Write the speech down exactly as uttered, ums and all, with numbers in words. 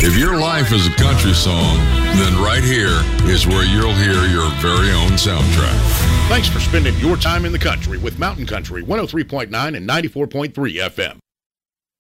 If your life is a country song, then right here is where you'll hear your very own soundtrack. Thanks for spending your time in the country with Mountain Country one oh three point nine and ninety-four point three F M.